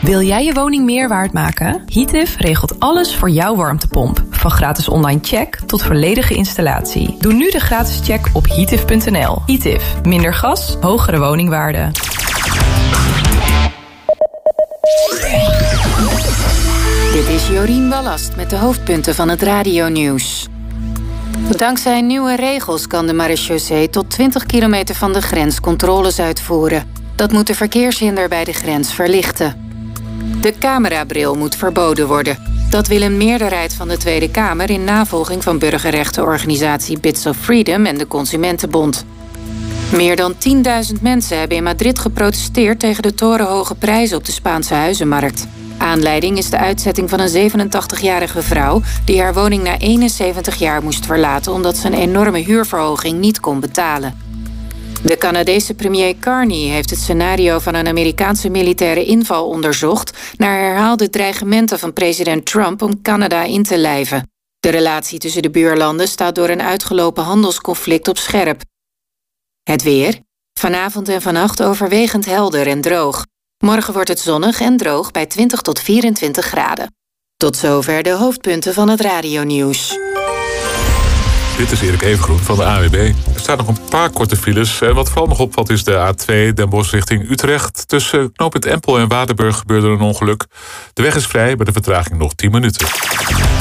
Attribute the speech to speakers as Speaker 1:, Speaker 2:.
Speaker 1: Wil jij je woning meer waard maken? Heative regelt alles voor jouw warmtepomp. Van gratis online check tot volledige installatie. Doe nu de gratis check op heative.nl. Heative. Minder gas, hogere woningwaarde.
Speaker 2: Dit is Jorien Ballast met de hoofdpunten van het radionieuws. Dankzij nieuwe regels kan de marechaussee tot 20 kilometer van de grens controles uitvoeren. Dat moet de verkeershinder bij de grens verlichten. De camerabril moet verboden worden. Dat wil een meerderheid van de Tweede Kamer in navolging van burgerrechtenorganisatie Bits of Freedom en de Consumentenbond. Meer dan 10.000 mensen hebben in Madrid geprotesteerd tegen de torenhoge prijzen op de Spaanse huizenmarkt. Aanleiding is de uitzetting van een 87-jarige vrouw die haar woning na 71 jaar moest verlaten omdat ze een enorme huurverhoging niet kon betalen. De Canadese premier Carney heeft het scenario van een Amerikaanse militaire inval onderzocht naar herhaalde dreigementen van president Trump om Canada in te lijven. De relatie tussen de buurlanden staat door een uitgelopen handelsconflict op scherp. Het weer. Vanavond en vannacht overwegend helder en droog. Morgen wordt het zonnig en droog bij 20 tot 24 graden. Tot zover de hoofdpunten van het radionieuws.
Speaker 3: Dit is Erik Evengroen van de ANWB. Er staan nog een paar korte files. Wat vooral nog opvalt is de A2 Den Bosch richting Utrecht. Tussen knooppunt Empel en Waardenburg gebeurde een ongeluk. De weg is vrij, maar de vertraging nog 10 minuten.